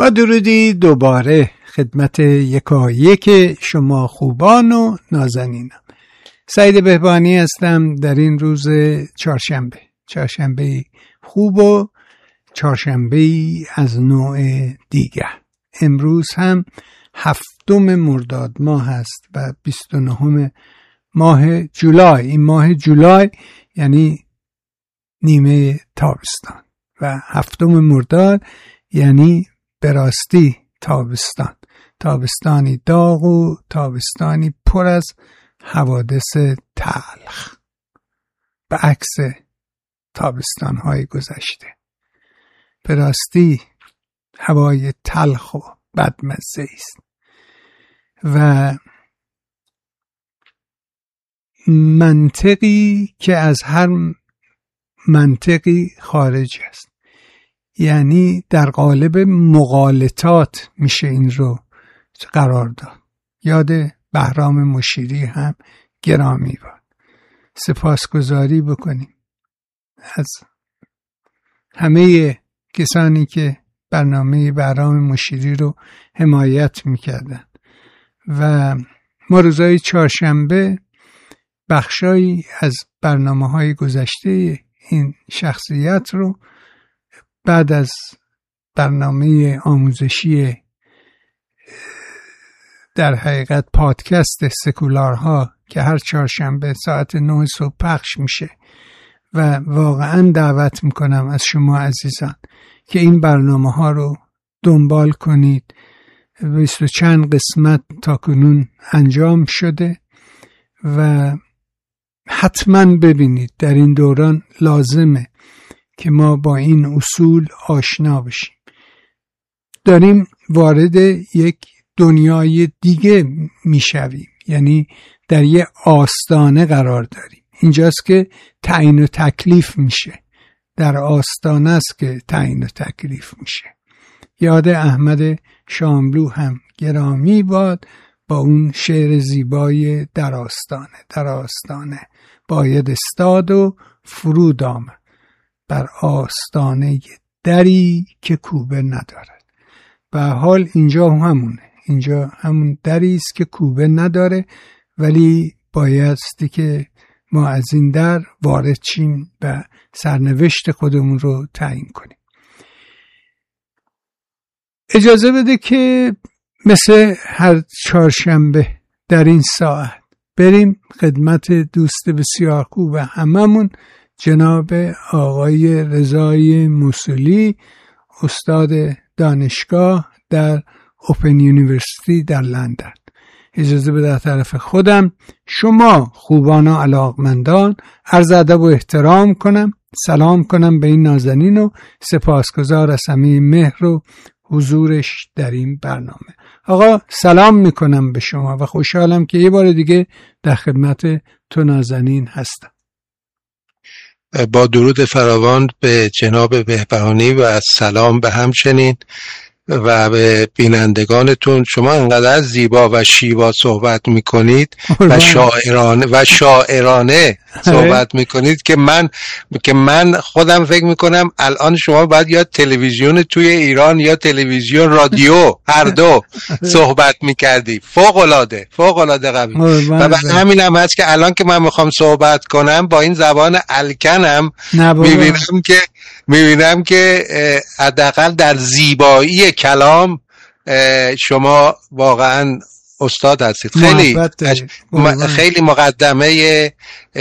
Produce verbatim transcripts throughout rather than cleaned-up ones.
با درودی دوباره خدمت یکایک شما خوبان و نازنینم. سعید بهبانی هستم در این روز چهارشنبه چهارشنبه خوب و چهارشنبه از نوع دیگر. امروز هم هفتم مرداد ماه هست و بیست و نهم ماه جولای. این ماه جولای یعنی نیمه تابستان و هفتم مرداد یعنی به راستی تابستان، تابستانی داغ و تابستانی پر از حوادث تلخ، به عکس تابستان‌های گذشته. به راستی هوای تلخ و بدمزه است و منطقی که از هر منطقی خارج است، یعنی در قالب مغالطات میشه این رو قرار داد. یاد بهرام مشیری هم گرامی باد. سپاسگزاری بکنیم از همه کسانی که برنامه بهرام مشیری رو حمایت میکردن و ما روزهای چهارشنبه بخشایی از برنامه‌های گذشته این شخصیت رو بعد از برنامه آموزشی در حقیقت پادکست سکولارها که هر چهارشنبه ساعت نه صبح پخش میشه و واقعا دعوت میکنم از شما عزیزان که این برنامه ها رو دنبال کنید. بیست و چند قسمت تا کنون انجام شده و حتما ببینید. در این دوران لازمه که ما با این اصول آشنا بشیم. داریم وارد یک دنیای دیگه میشویم، یعنی در یک آستانه قرار داریم. اینجاست که تعیین و تکلیف میشه، در آستانه است که تعیین و تکلیف میشه. یاد احمد شاملو هم گرامی باد با اون شعر زیبای در آستانه در آستانه باید استاد و فرود آمد بر آستانه دری که کوبه ندارد. به حال اینجا همونه، اینجا همون دری است که کوبه نداره، ولی بایستی که ما از این در وارد شیم و سرنوشت خودمون رو تعیین کنیم. اجازه بده که مثل هر چهارشنبه در این ساعت بریم خدمت دوست بسیار خوب هممون، جناب آقای رضای موصولی، استاد دانشگاه در اوپن یونیورسیتی در لندن. اجازه بده از طرف خودم شما خوبان و علاقمندان عرض ادب و احترام کنم، سلام کنم به این نازنین و سپاسگزار از همه مهر و حضورش در این برنامه. آقا سلام میکنم به شما و خوشحالم که یه بار دیگه در خدمت تو نازنین هستم. با درود فراوان به جناب بهبهانی و سلام به همچنین و به بینندگانتون. شما انقدر زیبا و شیوا صحبت میکنید و شاعرانه و شاعرانه صحبت میکنید که من که من خودم فکر میکنم الان شما باید یا تلویزیون توی ایران یا تلویزیون رادیو هر دو صحبت میکردی. فوق العاده فوق العاده قوی. و به همین هم هست که الان که من میخوام صحبت کنم با این زبان الکنم میبینم که میبینم که حداقل در زیبایی کلام شما واقعا استاد هستید. خیلی م... خیلی مقدمه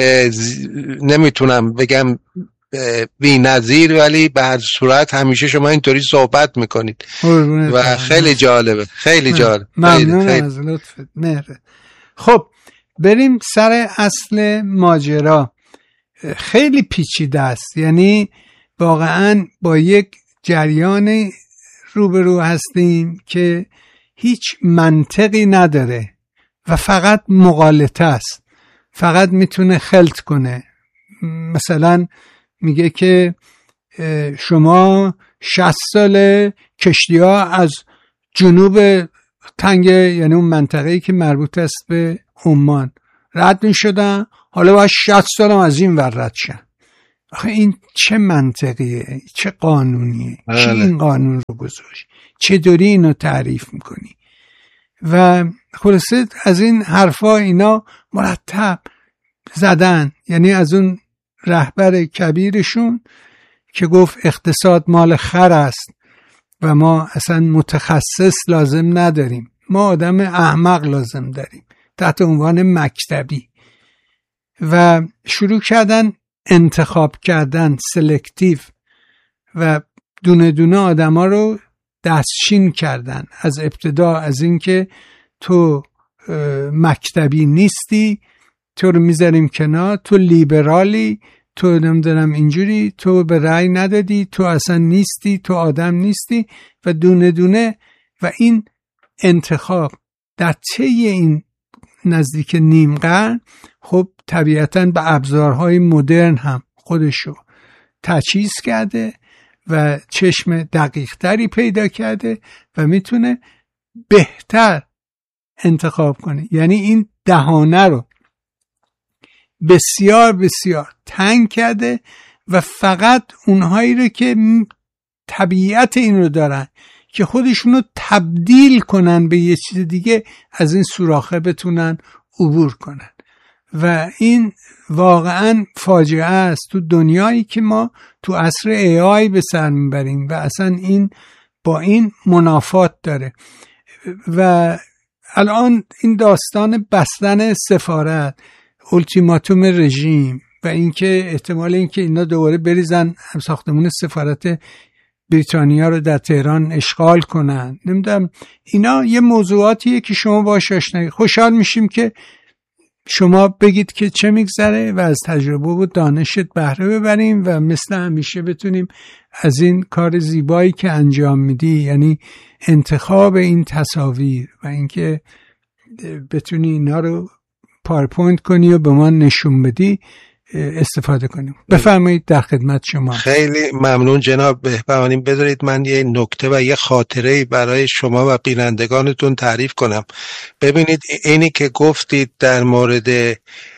نمیتونم بگم بی نظیر، ولی به هر صورت همیشه شما اینطوری صحبت میکنید و خیلی جالبه. خیلی جالب. ممنون از لطفت. مهره. خب بریم سر اصل ماجرا. خیلی پیچیده است، یعنی واقعا با یک جریان روبرو هستیم که هیچ منطقی نداره و فقط مغالطه است، فقط میتونه خلط کنه. مثلا میگه که شما شصت سال کشتی ها از جنوب تنگ، یعنی اون منطقه‌ای که مربوط است به عمان، رد میشدن، حالا باید شصت سال هم از این ور رد شن. آخه این چه منطقیه، چه قانونیه، بله. کی این قانون رو گذاشت، چه دوری اینو تعریف میکنی؟ و خلاصه از این حرفا اینا مرتب زدن. یعنی از اون رهبر کبیرشون که گفت اقتصاد مال خر است و ما اصلا متخصص لازم نداریم، ما آدم احمق لازم داریم، تحت عنوان مکتبی. و شروع کردن انتخاب کردن، سلکتیو، و دونه دونه آدم ها رو دستشین کردن. از ابتدا از این که تو مکتبی نیستی، تو رو میذاریم کنار، تو لیبرالی، تو نمیدونم اینجوری، تو به رأی ندادی، تو اصلا نیستی، تو آدم نیستی، و دونه دونه. و این انتخاب در طی این نزدیک نیم قرن خب طبیعتاً به ابزارهای مدرن هم خودشو تجهیز کرده و چشم دقیق تری پیدا کرده و میتونه بهتر انتخاب کنه. یعنی این دهانه رو بسیار بسیار تنگ کرده و فقط اونهایی رو که طبیعت این رو دارن که خودشونو تبدیل کنن به یه چیز دیگه، از این سوراخه بتونن عبور کنن. و این واقعا فاجعه است تو دنیایی که ما تو عصر ای آی به سر میبریم و اصلا این با این منافات داره. و الان این داستان بستن سفارت، التیماتوم رژیم و اینکه احتمال اینکه اینا دوباره بریزن ساختمون سفارت بریتانیا رو در تهران اشغال کنن، نمیدونم، اینا یه موضوعاتیه که شما باهاش آشنایی. خوشحال میشیم که شما بگید که چه میگذره و از تجربه و دانشت بهره ببریم و مثل همیشه بتونیم از این کار زیبایی که انجام میدی، یعنی انتخاب این تصاویر و اینکه بتونی اینا رو پاورپوینت کنی و به ما نشون بدی، استفاده کنیم. بفرمایید، در خدمت شما. خیلی ممنون جناب بهبهانی. بذارید من یه نکته و یه خاطره برای شما و بینندگانتون تعریف کنم. ببینید اینی که گفتید در مورد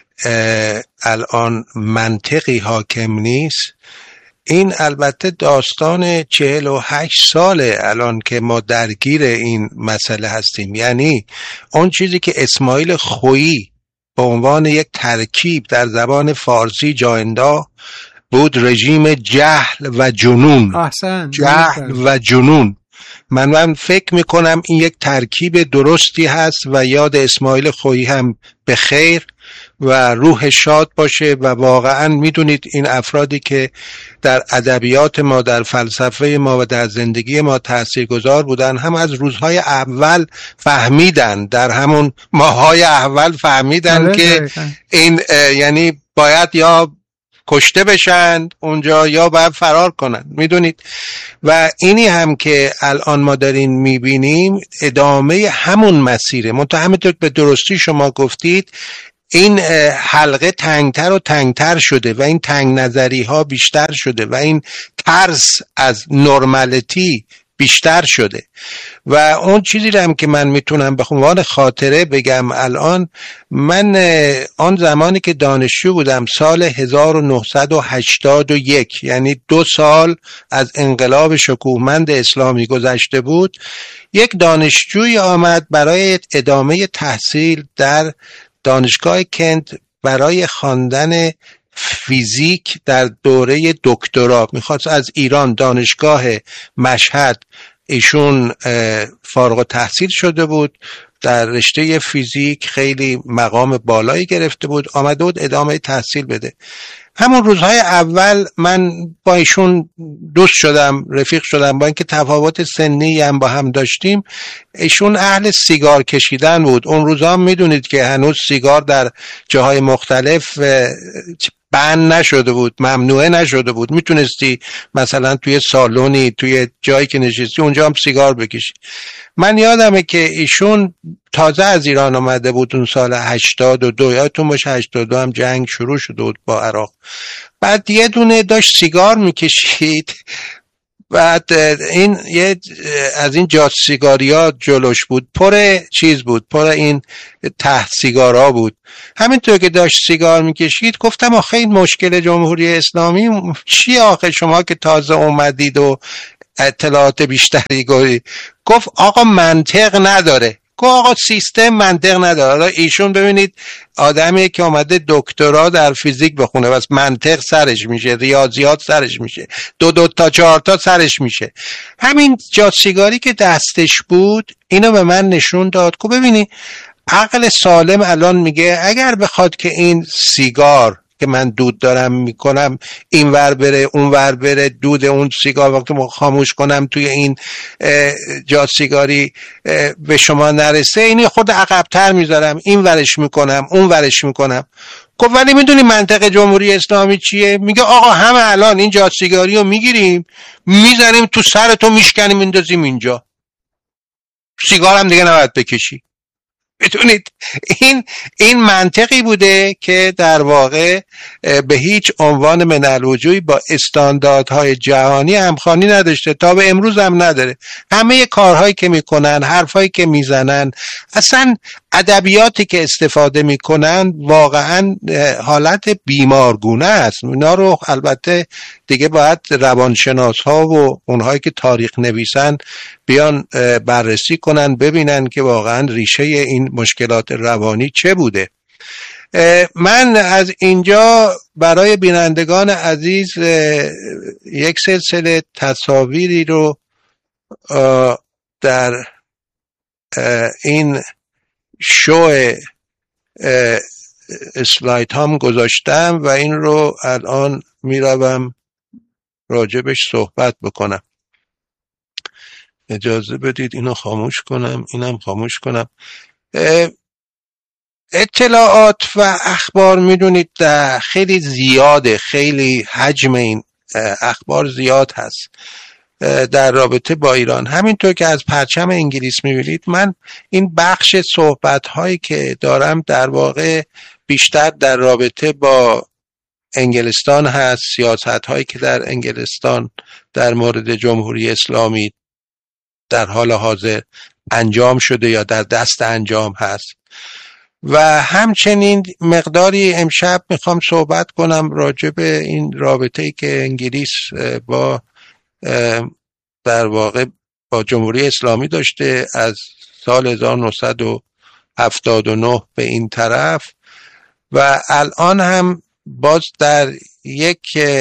الان منطقی حاکم نیست، این البته داستان چهل و هشت ساله الان که ما درگیر این مسئله هستیم. یعنی اون چیزی که اسماعیل خویی به عنوان یک ترکیب در زبان فارسی جا انداخت بود رژیم جهل و جنون. احسن. جهل و جنون. من من فکر میکنم این یک ترکیب درستی هست و یاد اسماعیل خویی هم به خیر و روح شاد باشه. و واقعا میدونید این افرادی که در ادبیات ما، در فلسفه ما و در زندگی ما تاثیرگذار بودن، هم از روزهای اول فهمیدن، در همون ماهای اول فهمیدن که این یعنی باید یا کشته بشن اونجا یا باید فرار کنن، میدونید. و اینی هم که الان ما دارین میبینیم ادامه همون مسیره. منتها همونطور به درستی شما گفتید این حلقه تنگتر و تنگتر شده و این تنگ نظری ها بیشتر شده و این ترس از نورمالیتی بیشتر شده. و اون چیزی رو هم که من میتونم به عنوان خاطره بگم الان، من آن زمانی که دانشجو بودم سال هزار و نهصد و هشتاد و یک، یعنی دو سال از انقلاب شکوهمند اسلامی گذشته بود، یک دانشجوی آمد برای ادامه تحصیل در دانشگاه کنت برای خواندن فیزیک در دوره دکترا. میخواست از ایران دانشگاه مشهد، ایشون فارغ التحصیل شده بود در رشته فیزیک، خیلی مقام بالایی گرفته بود، آمده بود ادامه تحصیل بده. همون روزهای اول من با ایشون دوست شدم، رفیق شدم، با اینکه تفاوت سنی هم با هم داشتیم. ایشون اهل سیگار کشیدن بود. اون روزها میدونید که هنوز سیگار در جاهای مختلف بند نشده بود، ممنوعه نشده بود. میتونستی مثلا توی سالونی، توی جایی که نشستی اونجا هم سیگار بکشی. من یادمه که ایشون تازه از ایران آمده بود اون سال هشتاد و دو، یادتون باشه هشتاد و دو هم جنگ شروع شده بود با عراق. بعد یه دونه داشت سیگار میکشید، بعد این یه از این جات سیگاریا جلوش بود، پر چیز بود، پر این ته سیگارا بود. همینطور که داشت سیگار میکشید گفتم آخه این مشکل جمهوری اسلامی چی آخه، شما که تازه اومدید و اطلاعات بیشتری گوید. گفت آقا منطق نداره. گفت آقا سیستم منطق نداره. حالا ایشون ببینید آدمی که آمده دکترا در فیزیک بخونه بس منطق سرش میشه، ریاضیات سرش میشه، دو دو تا چهار تا سرش میشه. همین جات سیگاری که دستش بود اینو به من نشون داد. گفت ببینی عقل سالم الان میگه اگر بخواد که این سیگار که من دود دارم میکنم این ور بره اون ور بره، دود اون سیگار وقتی خاموش کنم توی این جات سیگاری به شما نرسه، اینی خود عقب‌تر میذارم، این ورش میکنم اون ورش میکنم. خب ولی میدونی منطق جمهوری اسلامی چیه؟ میگه آقا همه الان این جات سیگاری رو میگیریم میزنیم تو سرتو میشکنیم میندازیم اینجا، سیگارم دیگه نباید بکشی. بدونید این این منطقی بوده که در واقع به هیچ عنوان من الوجوهی با استانداردهای جهانی همخوانی نداشته، تا به امروز هم نداره. همه کارهایی که میکنن، حرفایی که میزنن، اصلا ادبیاتی که استفاده میکنن واقعا حالت بیمارگونه است. اینا رو البته دیگه باید روانشناس ها و اونهایی که تاریخ نویسن بیان بررسی کنن ببینن که واقعا ریشه این مشکلات روانی چه بوده. من از اینجا برای بینندگان عزیز یک سلسله تصاویری رو در این شو اسلاید هام گذاشتم و این رو الان میروم راجبش صحبت بکنم. اجازه بدید اینو خاموش کنم، اینم خاموش کنم. اطلاعات و اخبار میدونید خیلی زیاده، خیلی حجم این اخبار زیاد هست در رابطه با ایران. همینطور که از پرچم انگلیس میبینید من این بخش صحبت هایی که دارم در واقع بیشتر در رابطه با انگلستان هست، سیاست هایی که در انگلستان در مورد جمهوری اسلامی در حال حاضر انجام شده یا در دست انجام هست. و همچنین مقداری امشب میخوام صحبت کنم راجع به این رابطه‌ای که انگلیس با در واقع با جمهوری اسلامی داشته از سال هزار و نهصد و هفتاد و نه به این طرف و الان هم باز در یک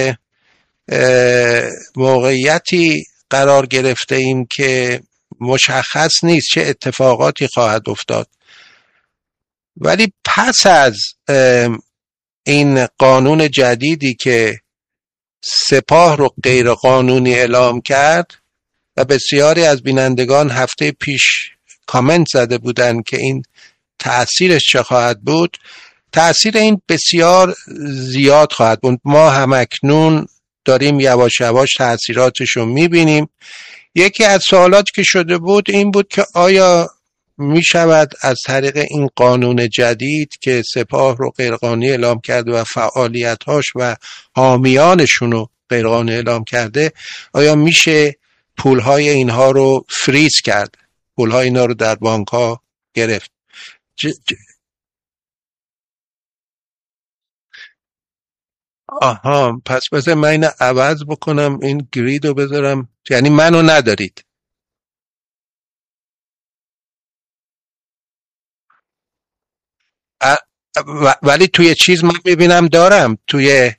موقعیتی قرار گرفته ایم که مشخص نیست چه اتفاقاتی خواهد افتاد. ولی پس از این قانون جدیدی که سپاه رو غیر قانونی اعلام کرد و بسیاری از بینندگان هفته پیش کامنت زده بودند که این تأثیرش چه خواهد بود، تأثیر این بسیار زیاد خواهد بود. ما همکنون داریم یواش یواش تأثیراتش رو میبینیم. یکی از سوالاتی که شده بود این بود که آیا می شود از طریق این قانون جدید که سپاه رو غیرقانونی اعلام کرده و فعالیت‌هاش و حامیانشون رو غیرقانونی اعلام کرده، آیا میشه پولهای اینها رو فریز کرد، پولهای اینا رو در بانک‌ها گرفت؟ ج... ج... آها، پس بذار من اینو عوض بکنم، این گرید رو بذارم، یعنی منو ندارید. ولی توی چیز من میبینم دارم توی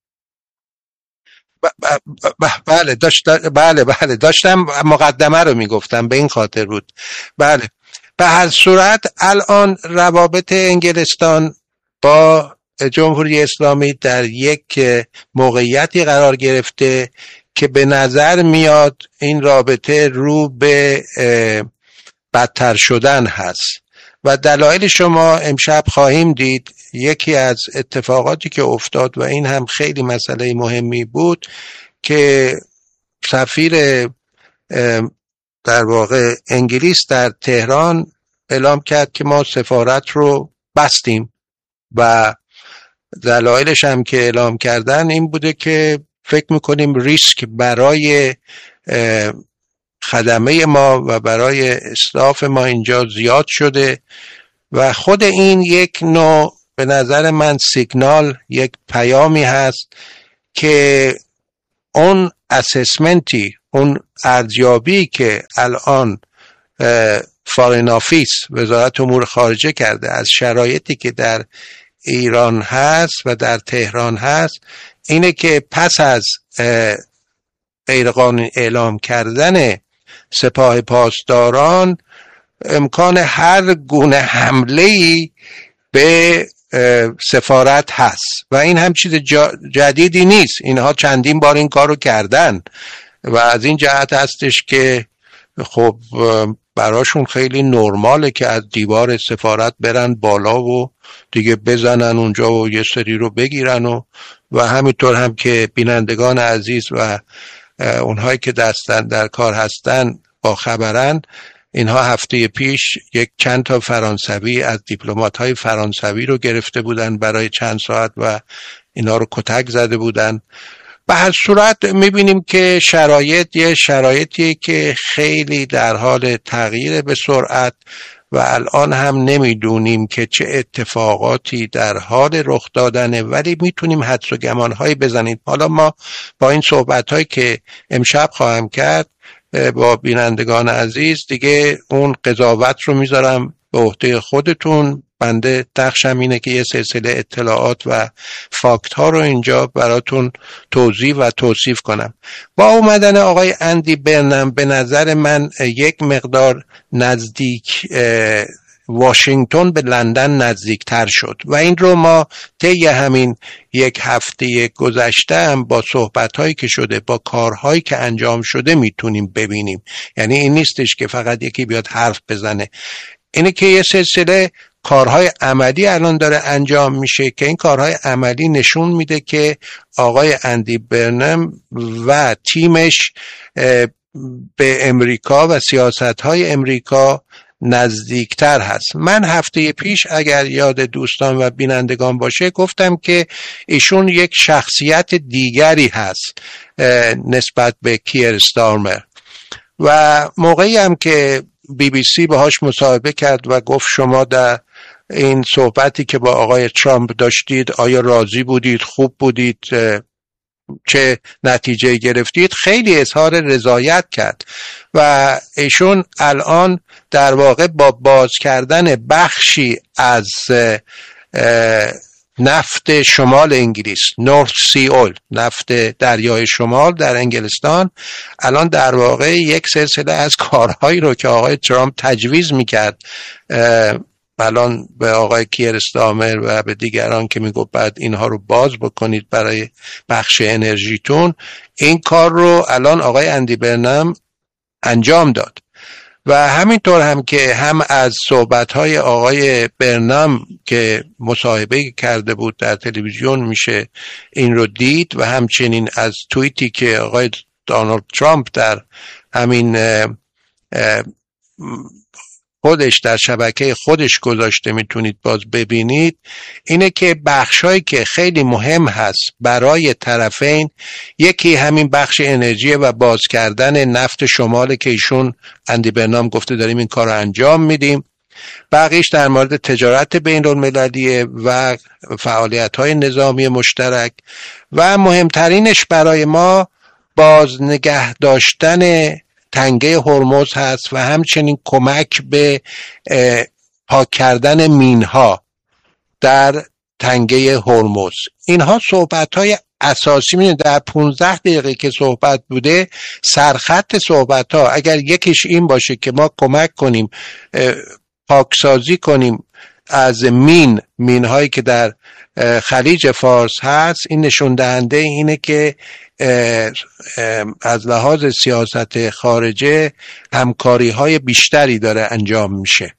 ب... ب... ب... بله داشت بله بله داشتم مقدمه رو میگفتم، به این خاطر بود. بله، به هر صورت الان روابط انگلستان با جمهوری اسلامی در یک موقعیتی قرار گرفته که به نظر میاد این رابطه رو به بدتر شدن هست و دلایل شما امشب خواهیم دید. یکی از اتفاقاتی که افتاد و این هم خیلی مسئله مهمی بود که سفیر در واقع انگلیس در تهران اعلام کرد که ما سفارت رو بستیم و دلایلش هم که اعلام کردن این بوده که فکر میکنیم ریسک برای خدمه ما و برای استاف ما اینجا زیاد شده و خود این یک نوع به نظر من سیگنال، یک پیامی هست که اون اسسمنتی، اون ارزیابی که الان فارین آفیس وزارت امور خارجه کرده از شرایطی که در ایران هست و در تهران هست، اینه که پس از غیرقانونی اعلام کردن سپاه پاسداران امکان هر گونه حمله‌ای به سفارت هست و این هم چیز جدیدی نیست. اینها چندین بار این کارو کردن و از این جهت هستش که خب براشون خیلی نرماله که از دیوار سفارت برن بالا و دیگه بزنن اونجا و یه سری رو بگیرن و و همینطور هم که بینندگان عزیز و اونهایی که دستن در کار هستن با خبرن، اینها هفته پیش یک چند تا فرانسوی از دیپلمات‌های فرانسوی رو گرفته بودن برای چند ساعت و اینا رو کتک زده بودن. به هر صورت میبینیم که شرایط یه شرایطی که خیلی در حال تغییر به سرعت و الان هم نمیدونیم که چه اتفاقاتی در حال رخ دادنه، ولی میتونیم حدس و گمان‌هایی بزنیم. حالا ما با این صحبت‌هایی که امشب خواهم کرد با بینندگان عزیز دیگه اون قضاوت رو میذارم به عهده خودتون. بنده نقشم اینه که یه سلسله اطلاعات و فاکت ها رو اینجا براتون توضیح و توصیف کنم. با اومدن آقای اندی برنم به نظر من یک مقدار نزدیک واشنگتن به لندن نزدیکتر شد و این رو ما طی همین یک هفته گذشته هم با صحبت‌هایی که شده، با کارهایی که انجام شده میتونیم ببینیم. یعنی این نیستش که فقط یکی بیاد حرف بزنه، اینه که یه سلسله کارهای عملی الان داره انجام میشه که این کارهای عملی نشون میده که آقای اندی برنم و تیمش به امریکا و سیاست‌های امریکا نزدیکتر هست. من هفته پیش اگر یاد دوستان و بینندگان باشه گفتم که ایشون یک شخصیت دیگری هست نسبت به کیر استارمر و موقعی هم که بی بی سی باهاش مصاحبه کرد و گفت شما در این صحبتی که با آقای ترامپ داشتید آیا راضی بودید، خوب بودید، چه نتیجه گرفتید، خیلی اظهار رضایت کرد و ایشون الان در واقع با باز کردن بخشی از نفت شمال انگلیس، نورث سی اویل، نفت دریای شمال در انگلستان، الان در واقع یک سلسله از کارهایی رو که آقای ترامپ تجویز میکرد الان به آقای کیر استارمر و به دیگران که میگفت بعد اینها رو باز بکنید برای بخش انرژیتون، این کار رو الان آقای اندی برنم انجام داد و همینطور هم که هم از صحبت‌های آقای برنم که مصاحبه کرده بود در تلویزیون میشه این رو دید و همچنین از توییتی که آقای دونالد ترامپ در همین خودش در شبکه خودش گذاشته، میتونید باز ببینید، اینه که بخشایی که خیلی مهم هست برای طرفین، یکی همین بخش انرژی و باز کردن نفت شمال که ایشون اندی برنام گفته داریم این کار رو انجام میدیم، بقیش در مورد تجارت بین المللیه و فعالیت‌های نظامی مشترک و مهمترینش برای ما باز نگه داشتن تنگه هرمز هست و همچنین کمک به پاک کردن مینها در تنگه هرمز. اینها صحبت‌های اساسی می‌بینید در پانزده دقیقه که صحبت بوده، سرخط صحبت‌ها اگر یکیش این باشه که ما کمک کنیم پاکسازی کنیم از مین مین‌هایی که در خلیج فارس هست، این نشون دهنده اینه که از لحاظ سیاست خارجه همکاری های بیشتری داره انجام میشه.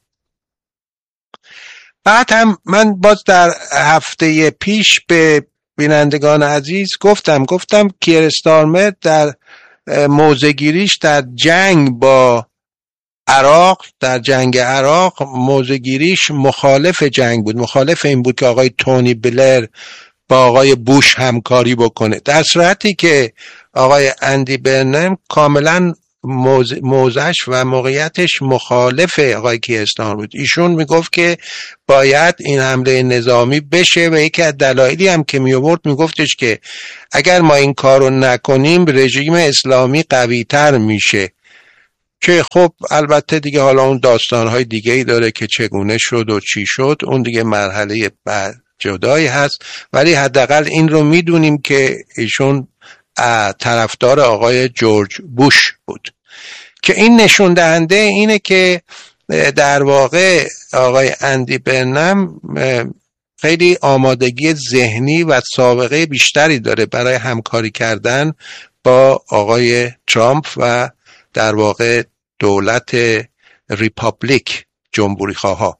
بعد هم من باز در هفته پیش به بینندگان عزیز گفتم گفتم کیر استارمر در موضع‌گیریش در جنگ با عراق، در جنگ عراق موضع‌گیریش مخالف جنگ بود، مخالف این بود که آقای تونی بلر با آقای بوش همکاری بکنه، در صورتی که آقای اندی برنم کاملا موضعش و موقعیتش مخالف آقای کیر استارمر بود. ایشون میگفت که باید این حمله نظامی بشه و یکی از دلایلی هم که میآورد میگفتش که اگر ما این کارو نکنیم رژیم اسلامی قوی تر میشه، که خب البته دیگه حالا اون داستانهای دیگه ای داره که چگونه شد و چی شد، اون دیگه مرحله بعد جدایی هست، ولی حداقل این رو میدونیم که ایشون طرفدار آقای جورج بوش بود، که این نشون دهنده اینه که در واقع آقای اندی برنم خیلی آمادگی ذهنی و سابقه بیشتری داره برای همکاری کردن با آقای ترامپ و در واقع دولت ریپابلیک جمهوری خواها.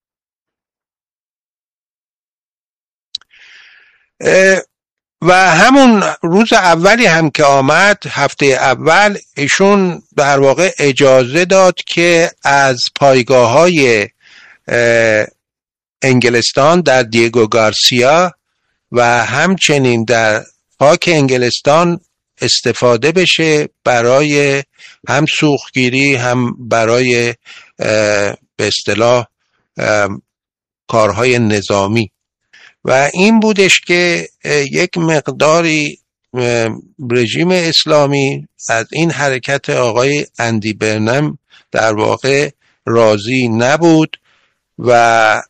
و همون روز اولی هم که آمد، هفته اول، ایشون در واقع اجازه داد که از پایگاه‌های انگلستان در دیگو گارسیا و همچنین در خاک انگلستان استفاده بشه برای هم سوختگیری هم برای به اصطلاح کارهای نظامی. و این بودش که یک مقداری رژیم اسلامی از این حرکت آقای اندی برنم در واقع راضی نبود و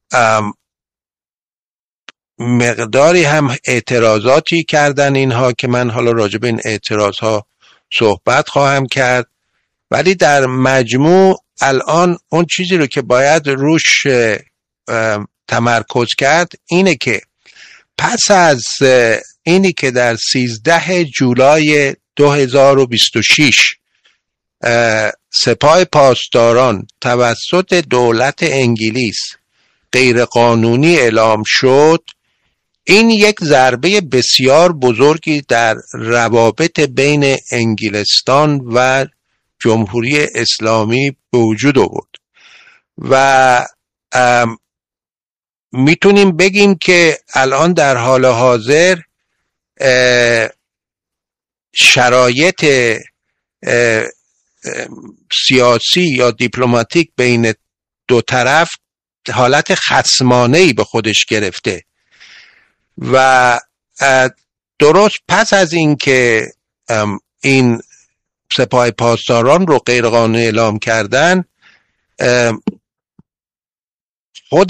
مقداری هم اعتراضاتی کردن اینها که من حالا راجع به این اعتراض ها صحبت خواهم کرد. ولی در مجموع الان اون چیزی رو که باید روش تمرکز کرد اینه که پس از اینی که در سیزده جولای دو هزار و بیست و شش سپاه پاسداران توسط دولت انگلیس غیر قانونی اعلام شد، این یک ضربه بسیار بزرگی در روابط بین انگلستان و جمهوری اسلامی به وجود آورد و میتونیم بگیم که الان در حال حاضر شرایط سیاسی یا دیپلماتیک بین دو طرف حالت خصمانه‌ای به خودش گرفته و درست پس از این که این سپاه پاسداران رو غیرقانونی اعلام کردن، خود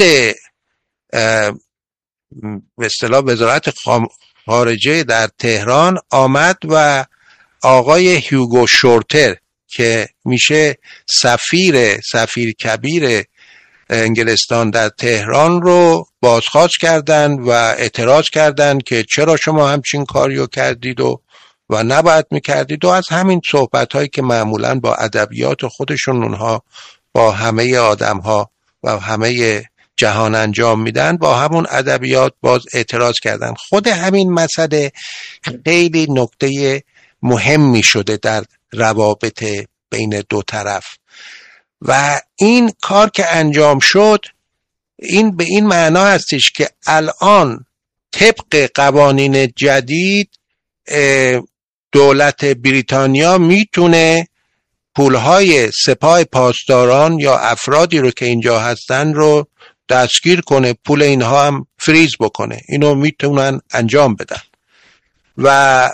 به اصطلاح وزارت خارجه در تهران آمد و آقای هیوگو شورتر که میشه سفیر سفیر کبیر انگلستان در تهران رو بازخواست کردن و اعتراض کردن که چرا شما همچین کاریو کردید و و نباید میکردید و از همین صحبت هایی که معمولاً با ادبیات خودشون اونها با همه آدم ها و همه جهان انجام میدن، با همون ادبیات باز اعتراض کردن. خود همین مسئله خیلی نکته مهمی شده در روابط بین دو طرف و این کار که انجام شد این به این معنا هستش که الان طبق قوانین جدید دولت بریتانیا میتونه پولهای سپاه پاسداران یا افرادی رو که اینجا هستن رو دستگیر کنه، پول اینها هم فریز بکنه. اینو میتونن انجام بدن و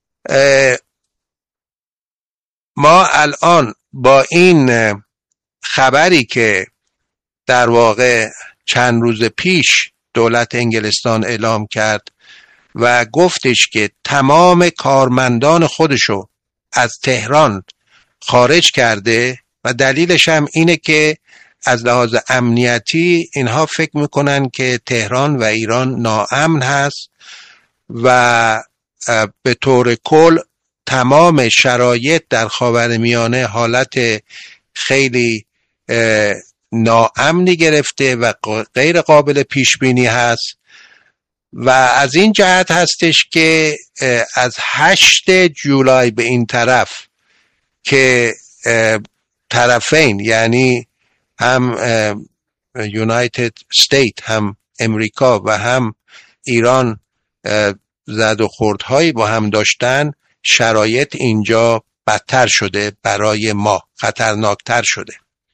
ما الان با این خبری که در واقع چند روز پیش دولت انگلستان اعلام کرد و گفتش که تمام کارمندان خودشو از تهران خارج کرده و دلیلش هم اینه که از لحاظ امنیتی اینها فکر میکنن که تهران و ایران ناامن هست و به طور کل تمام شرایط در خاورمیانه حالت خیلی ناامنی گرفته و غیر قابل پیش بینی هست و از این جهت هستش که از هشت جولای به این طرف که طرفین یعنی هم یونایتد استیت هم امریکا و هم ایران زد و خوردهایی با هم داشتن، شرایط اینجا بدتر شده، برای ما خطرناکتر شده.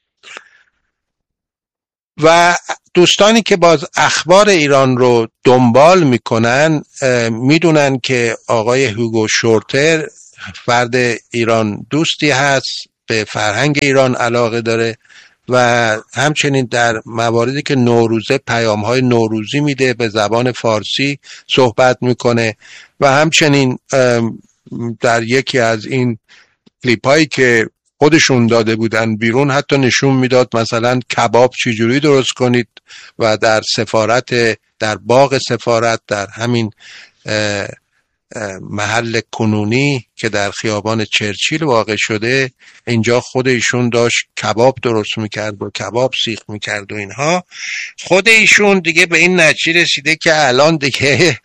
و دوستانی که باز اخبار ایران رو دنبال میکنن میدونن که آقای هوگو شورتر فرد ایران دوستی هست، به فرهنگ ایران علاقه داره و همچنین در مواردی که نوروزه پیام‌های نوروزی میده به زبان فارسی صحبت میکنه و همچنین در یکی از این کلیپ‌هایی که خودشون داده بودن بیرون حتی نشون میداد مثلا کباب چجوری درست کنید و در سفارت، در باغ سفارت در همین محل کنونی که در خیابان چرچیل واقع شده، اینجا خود ایشون داشت کباب درست میکرد و کباب سیخ میکرد و اینها. خود ایشون دیگه به این نتیجه رسیده که الان دیگه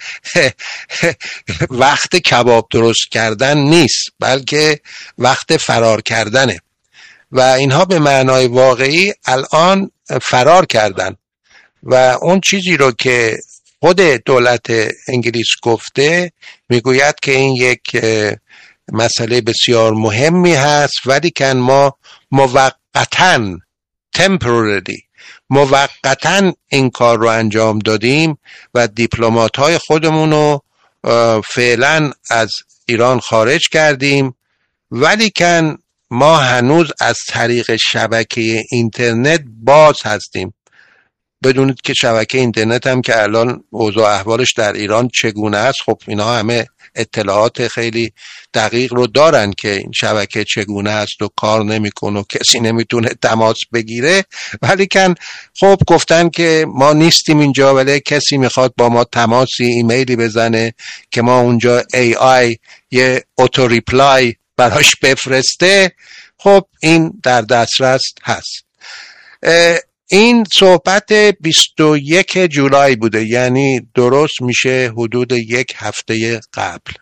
وقت کباب درست کردن نیست، بلکه وقت فرار کردنه و اینها به معنای واقعی الان فرار کردن و اون چیزی رو که خود دولت انگلیس گفته میگوید که این یک مسئله بسیار مهمی هست، ولی که ما موقتاً temporarily موقتاً این کار رو انجام دادیم و دیپلمات‌های خودمون رو فعلاً از ایران خارج کردیم، ولی که ما هنوز از طریق شبکه اینترنت باز هستیم. بدونید که شبکه اینترنت هم که الان اوضاع احوالش در ایران چگونه است، خب اینا همه اطلاعات خیلی دقیق رو دارن که این شبکه چگونه است و کار نمیکنه و کسی نمیتونه تماس بگیره، ولی که خب گفتن که ما نیستیم اینجا، ولی کسی میخواد با ما تماسی ایمیلی بزنه که ما اونجا ای آی یه اوتو ریپلای براش بفرسته، خب این در دسترس هست. این صحبت بیست و یک جولای بوده، یعنی درست میشه حدود یک هفته قبل،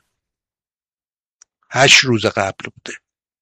هشت روز قبل بوده.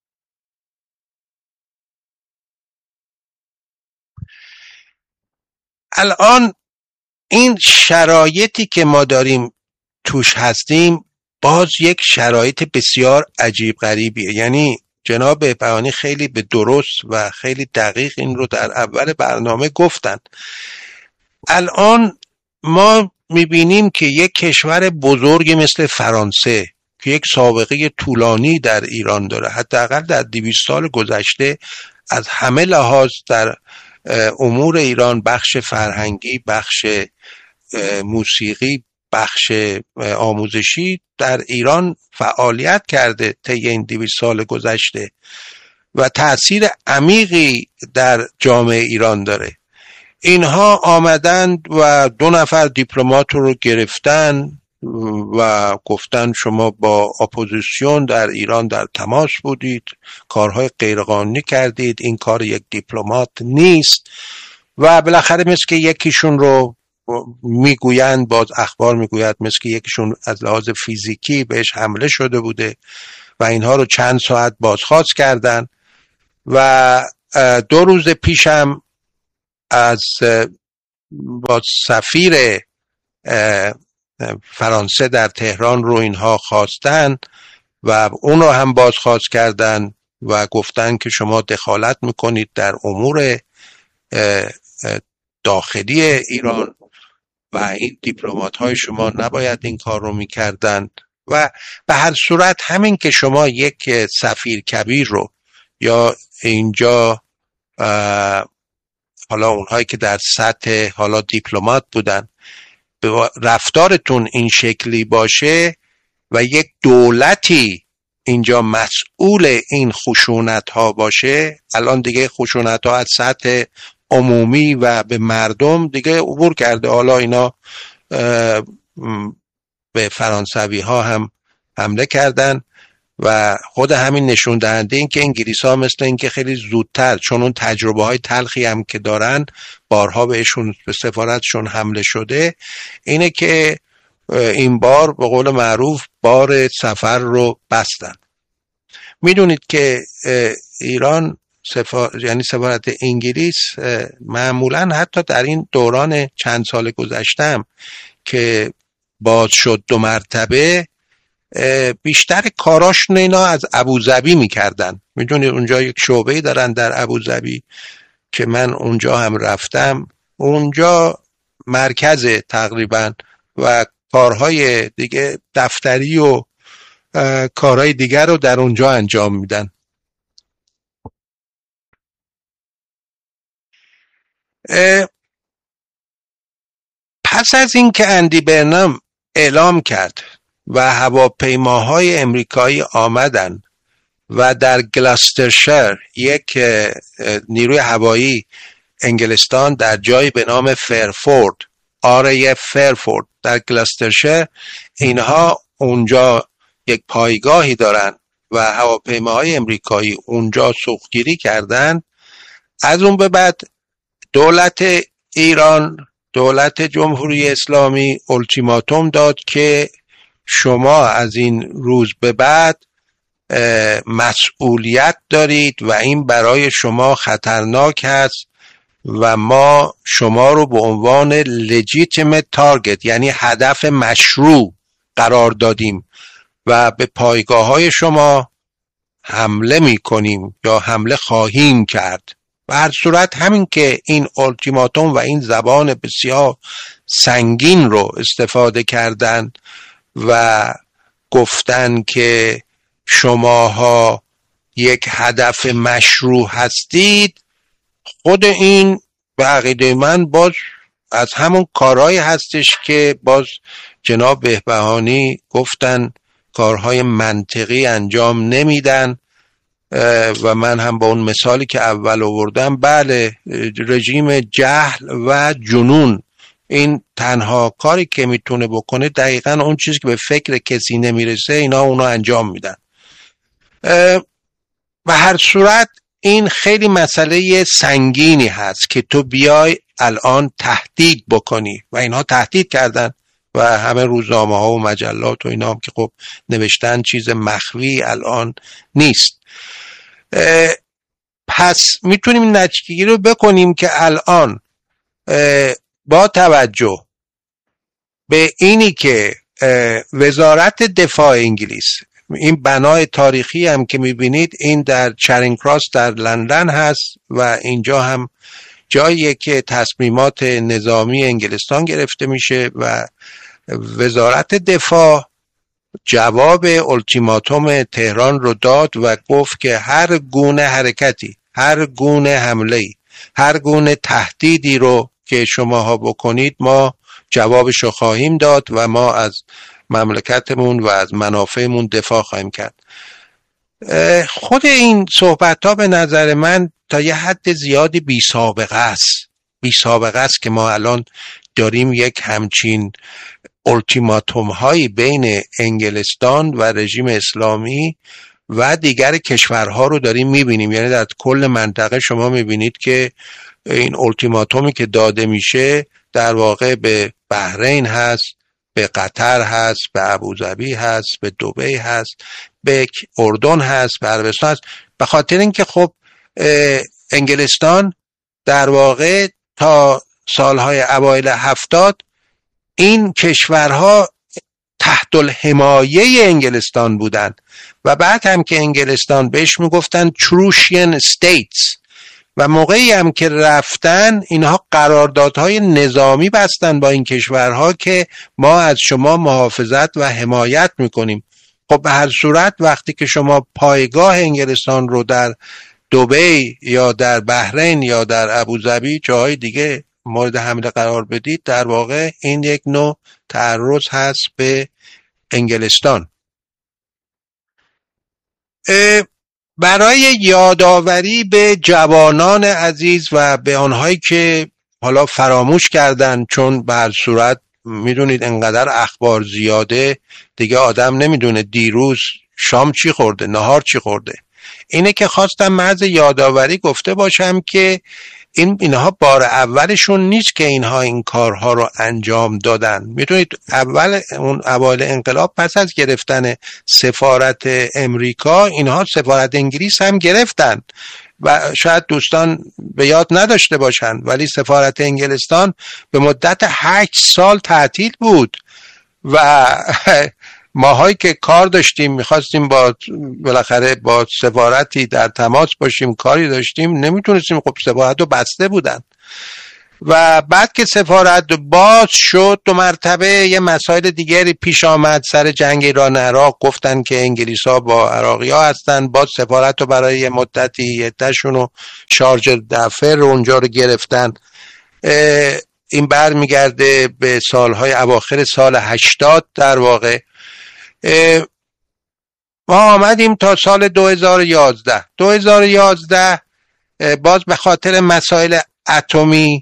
الان این شرایطی که ما داریم توش هستیم باز یک شرایط بسیار عجیب غریبیه. یعنی جناب بهبهانی خیلی به درست و خیلی دقیق این رو در اول برنامه گفتن. الان ما میبینیم که یک کشور بزرگ مثل فرانسه که یک سابقه طولانی در ایران داره، حداقل در دویست سال گذشته از همه لحاظ در امور ایران، بخش فرهنگی، بخش موسیقی، بخش آموزشی در ایران فعالیت کرده طی این دویست سال گذشته و تأثیر عمیقی در جامعه ایران داره. اینها آمدند و دو نفر دیپلمات رو گرفتن و گفتن شما با اپوزیسیون در ایران در تماس بودید، کارهای غیرقانونی کردید، این کار یک دیپلمات نیست و بالاخره مثل که یکیشون رو میگویند، باز اخبار میگوید مثل که یکیشون از لحاظ فیزیکی بهش حمله شده بوده و اینها رو چند ساعت بازخواست کردن و دو روز پیشم از با سفیر فرانسه در تهران رو اینها خواستن و اون رو هم بازخواست کردن و گفتن که شما دخالت میکنید در امور داخلی ایران و این دیپلمات های شما نباید این کار رو میکردن. و به هر صورت همین که شما یک سفیر کبیر رو یا اینجا حالا اونهایی که در سطح حالا دیپلمات بودن رفتارتون این شکلی باشه و یک دولتی اینجا مسئول این خشونت ها باشه، الان دیگه خشونت ها از سطح عمومی و به مردم دیگه عبور کرده. حالا اینا به فرانسوی ها هم حمله کردن و خود همین نشون دهنده این که انگلیس ها مثل این که خیلی زودتر، چون اون تجربه های تلخی هم که دارن، بارها بهشون به سفارتشون حمله شده، اینه که این بار به قول معروف بار سفر رو بستن. میدونید که ایران سفار... یعنی سفارت انگلیس معمولا حتی در این دوران چند سال گذشتم که باز شد دو مرتبه، بیشتر کاراشون اینا از ابوظبی میکردن. میدونید اونجا یک شعبه‌ای دارن در ابوظبی که من اونجا هم رفتم، اونجا مرکز تقریبا و کارهای دیگه دفتری و کارهای دیگر رو در اونجا انجام میدن. پس از این که اندی برنام اعلام کرد و هواپیماهای امریکایی آمدن و در گلاسترشایر یک نیروی هوایی انگلستان در جایی به نام فرفورد، آر ای اف فرفورد در گلاسترشایر، اینها اونجا یک پایگاهی دارن و هواپیماهای امریکایی اونجا سوختگیری کردن. از اون به بعد دولت ایران، دولت جمهوری اسلامی اولتیماتوم داد که شما از این روز به بعد مسئولیت دارید و این برای شما خطرناک هست و ما شما رو به عنوان legitimate target یعنی هدف مشروع قرار دادیم و به پایگاه های شما حمله می کنیم یا حمله خواهیم کرد. و هر صورت همین که این اولتیماتوم و این زبان بسیار سنگین رو استفاده کردن و گفتن که شماها یک هدف مشروع هستید، خود این به عقیده من باز از همون کارهایی هستش که باز جناب بهبهانی گفتن کارهای منطقی انجام نمیدن و من هم با اون مثالی که اول آوردم، بله رژیم جهل و جنون این تنها کاری که میتونه بکنه دقیقاً اون چیزی که به فکر کسی نمیرسه اینا اونو انجام میدن. و هر صورت این خیلی مسئله سنگینی هست که تو بیای الان تهدید بکنی و اینها تهدید کردن و همه روزنامه ها و مجلات و اینا هم که خب نوشتن چیز مخفی الان نیست. پس میتونیم این نتیجه‌گیری رو بکنیم که الان با توجه به اینی که وزارت دفاع انگلیس، این بنای تاریخی هم که میبینید این در چرینگ کراس در لندن هست و اینجا هم جاییه که تصمیمات نظامی انگلستان گرفته میشه و وزارت دفاع جواب اولتیماتوم تهران رو داد و گفت که هر گونه حرکتی، هر گونه حمله‌ای، هر گونه تهدیدی رو که شماها بکنید ما جوابش رو خواهیم داد و ما از مملکتمون و از منافعمون دفاع خواهیم کرد. خود این صحبت ها به نظر من تا یه حد زیادی بی سابقه است. بی سابقه است که ما الان داریم یک همچین اولتیماتوم هایی بین انگلستان و رژیم اسلامی و دیگر کشورها رو داریم میبینیم. یعنی در کل منطقه شما میبینید که این اولتیماتومی که داده میشه در واقع به بحرین هست، به قطر هست، به ابوظبی هست، به دبی هست، به اردن هست، به عربستان هست. به خاطر اینکه خب انگلستان در واقع تا سالهای اوایل هفتاد این کشورها تحت الحمایه انگلستان بودن و بعد هم که انگلستان بهش میگفتن تروشین ستیتس و موقعی هم که رفتن اینها قراردادهای نظامی بستن با این کشورها که ما از شما محافظت و حمایت میکنیم. خب به هر صورت وقتی که شما پایگاه انگلستان رو در دبی یا در بحرین یا در ابوظبی جاهای دیگه مورد حمله قرار بدید، در واقع این یک نوع تعرض هست به انگلستان. برای یادآوری به جوانان عزیز و به آنهایی که حالا فراموش کردن، چون به هر صورت میدونید انقدر اخبار زیاده دیگه آدم نمیدونه دیروز شام چی خورده، نهار چی خورده، اینه که خواستم محض یادآوری گفته باشم که این اینها بار اولشون نیست که اینها این کارها رو انجام دادن. میدونید اول اون اوایل انقلاب پس از گرفتن سفارت امریکا اینها سفارت انگلیس هم گرفتن و شاید دوستان به یاد نداشته باشن، ولی سفارت انگلستان به مدت هشت سال تعطیل بود و ماهایی که کار داشتیم میخواستیم با بالاخره با سفارتی در تماس باشیم، کاری داشتیم، نمیتونستیم. خب سفارت رو بسته بودن و بعد که سفارت باز شد دو مرتبه یه مسائل دیگری پیش آمد سر جنگ ایران عراق. گفتن که انگلیس ها با عراقی ها هستن، باز سفارت رو برای یه مدتی یه تشون رو شارژ دفع رو اونجا رو گرفتن. این بر میگرده به سالهای اواخر سال هشتاد. در واقع ما آمدیم تا سال دو هزار و یازده. دو هزار و یازده باز به خاطر مسائل اتمی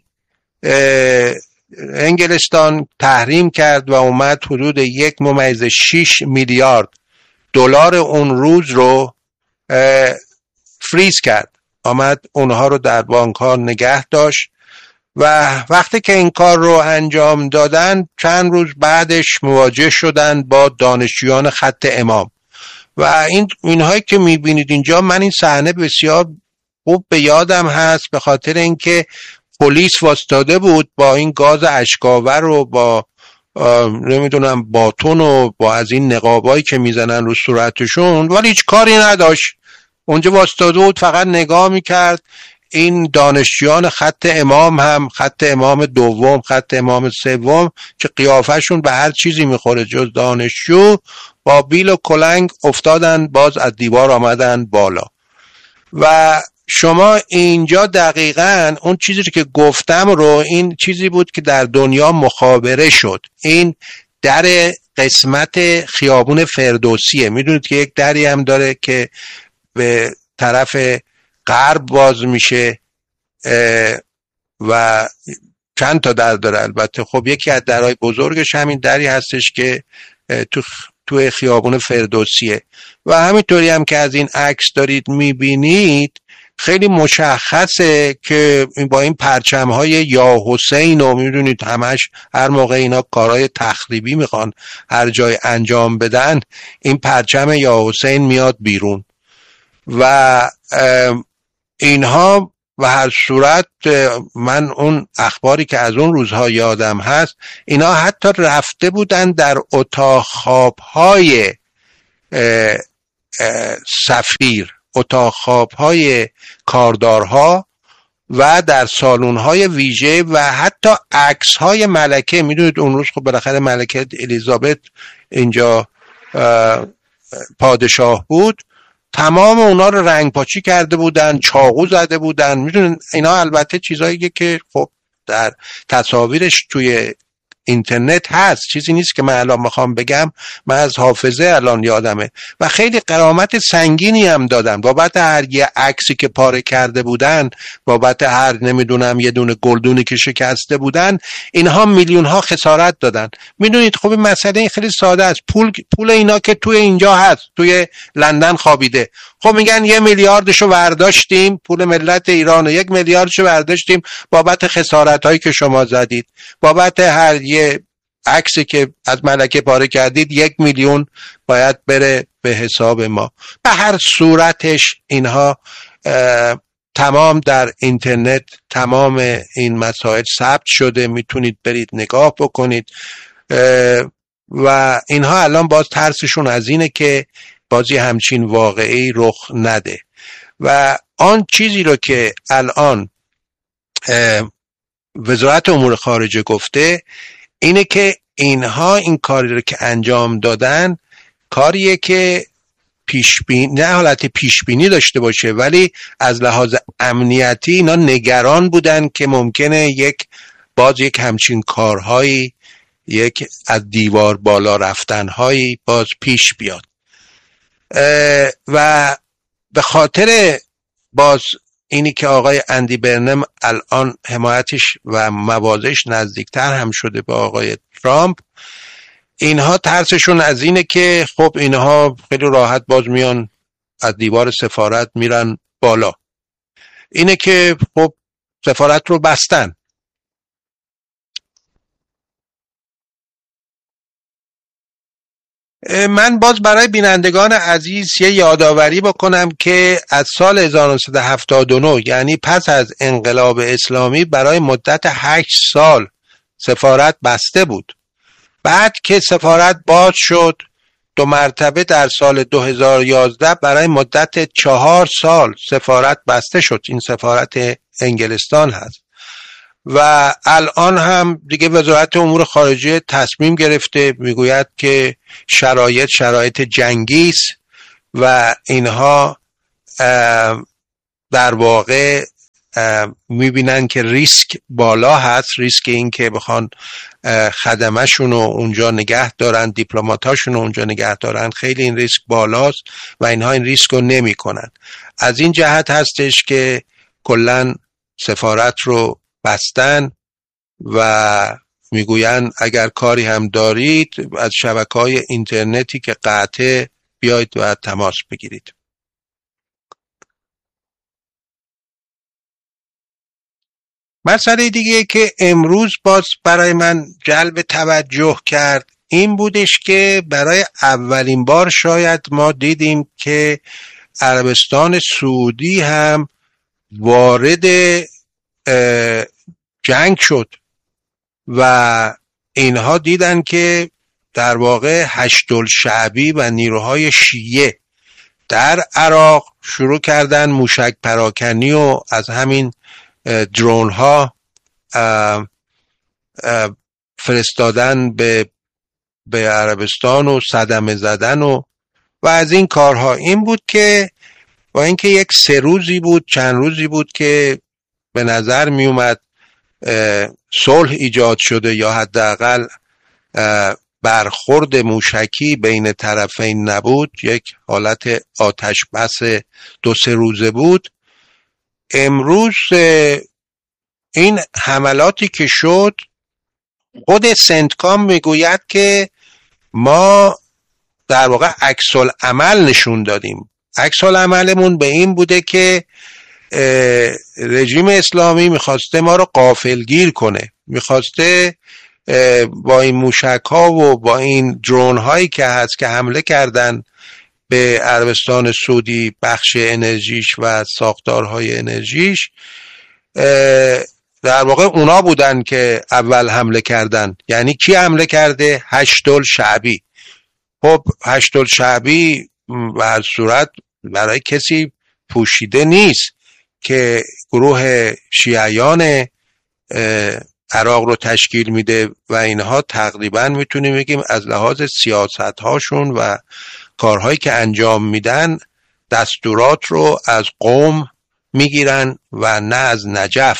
انگلستان تحریم کرد و اومد حدود یک ممیز شیش میلیارد دلار اون روز رو فریز کرد، آمد اونها رو در بانک ها نگه داشت و وقتی که این کار رو انجام دادن چند روز بعدش مواجه شدن با دانشجویان خط امام و این اینهایی که میبینید اینجا. من این صحنه بسیار خوب به یادم هست به خاطر اینکه پلیس واسطاده بود با این گاز اشکاور و با نمیدونم باتون و با از این نقابایی که میزنن رو صورتشون، ولی هیچ کاری نداشت. اونجا واسطاده بود فقط نگاه میکرد. این دانشجویان خط امام هم خط امام دوم خط امام سوم که قیافشون به هر چیزی میخوره جز دانشجو، با بیل و کلنگ افتادن باز از دیوار آمدن بالا. و شما اینجا دقیقاً اون چیزی که گفتم رو، این چیزی بود که در دنیا مخابره شد. این در قسمت خیابون فردوسیه، میدونید که یک دری هم داره که به طرف غرب باز میشه و چند تا در داره البته. خب یکی از درهای بزرگش همین دری هستش که تو تو خیابون فردوسیه و همینطوری هم که از این عکس دارید میبینید خیلی مشخصه که با این پرچم های یا حسین و میدونید همش هر موقع اینا کارهای تخریبی میخوان هر جای انجام بدن این پرچم یا حسین میاد بیرون و اینها. و هر صورت من اون اخباری که از اون روزها یادم هست اینا حتی رفته بودن در اتاق خوابهای سفیر، اتاق خوابهای کاردارها و در سالن‌های ویژه و حتی عکس‌های ملکه. میدونید اون روز خب بالاخره ملکه الیزابت اینجا پادشاه بود، تمام اونا رو رنگ پاچی کرده بودن، چاقو زده بودن. میدونین اینا البته چیزاییه که خب در تصاویرش توی اینترنت هست، چیزی نیست که من الان میخوام بگم، من از حافظه الان یادمه. و خیلی غرامت سنگینی هم دادن بابت هر یه عکسی که پاره کرده بودن، بابت هر نمیدونم یه دونه گلدونی که شکسته بودن، اینها میلیون ها خسارت دادن. میدونید خب این مسئله این خیلی ساده است. پول پول اینا که توی اینجا هست، توی لندن خوابیده. خب میگن یه میلیاردشو برداشتیم، پول ملت ایران، یک میلیاردشو برداشتیم بابت خسارت هایی که شما زدید، بابت هر یه عکسی که از ملکه پاره کردید یک میلیون باید بره به حساب ما. به هر صورتش اینها تمام در اینترنت تمام این مسائل ثبت شده، میتونید برید نگاه بکنید و اینها الان باز ترسشون از اینه که بازی همچین واقعی رخ نده. و آن چیزی رو که الان وزارت امور خارجه گفته اینه که اینها این کاری رو که انجام دادن کاریه که پیشبینی، نه حالت پیشبینی داشته باشه، ولی از لحاظ امنیتی اینا نگران بودن که ممکنه یک باز یک همچین کارهایی، یک از دیوار بالا رفتنهایی باز پیش بیاد و به خاطر باز اینی که آقای اندی برنم الان حمایتش و موازش نزدیکتر هم شده به آقای ترامپ، اینها ترسشون از اینه که خب اینها خیلی راحت باز میان از دیوار سفارت میرن بالا. اینه که خب سفارت رو بستن. من باز برای بینندگان عزیز یه یادآوری بکنم که از سال هزار و نهصد و هفتاد و نه یعنی پس از انقلاب اسلامی برای مدت هشت سال سفارت بسته بود. بعد که سفارت باز شد دو مرتبه در سال دو هزار و یازده برای مدت چهار سال سفارت بسته شد. این سفارت انگلستان هست و الان هم دیگه وزارت امور خارجه تصمیم گرفته، میگوید که شرایط شرایط جنگی است و اینها در واقع میبینن که ریسک بالا هست، ریسک این که بخوان خدمه‌شون رو اونجا نگه دارن، دیپلماتاشون رو اونجا نگه دارن، خیلی این ریسک بالاست و اینها این ریسک رو نمی کنن. از این جهت هستش که کلن سفارت رو بستن و میگوین اگر کاری هم دارید از شبکه‌های اینترنتی که قطعه بیایید و تماس بگیرید. مسئله دیگه که امروز باز برای من جلب توجه کرد این بودش که برای اولین بار شاید ما دیدیم که عربستان سعودی هم وارد جنگ شد و اینها دیدن که در واقع هشت‌الشعبی و نیروهای شیعه در عراق شروع کردن موشک پراکنی و از همین درون ها فرستادن به به عربستان و صدمه زدن و و از این کارها. این بود که با اینکه یک سه روزی بود چند روزی بود که به نظر می اومد صلح ایجاد شده یا حداقل برخورد موشکی بین طرفین نبود، یک حالت آتش بس دو سه روزه بود، امروز این حملاتی که شد خود سنتکام میگوید که ما در واقع عکس العمل نشون دادیم. عکس العملمون به این بوده که رژیم اسلامی میخواسته ما رو غافلگیر کنه، میخواسته با این موشک ها و با این درون هایی که هست که حمله کردن به عربستان سعودی، بخش انرژیش و ساختارهای انرژیش، در واقع اونا بودن که اول حمله کردن. یعنی کی حمله کرده؟ هشت‌الشعبی. خب هشت‌الشعبی به هر صورت برای کسی پوشیده نیست که گروه شیعیان عراق رو تشکیل میده و اینها تقریبا میتونیم بگیم از لحاظ سیاست هاشون و کارهایی که انجام میدن دستورات رو از قم میگیرن و نه از نجف.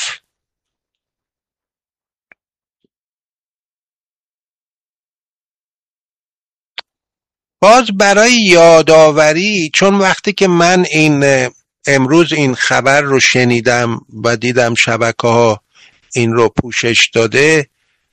باز برای یادآوری، چون وقتی که من این امروز این خبر رو شنیدم و دیدم شبکه ها این رو پوشش داده،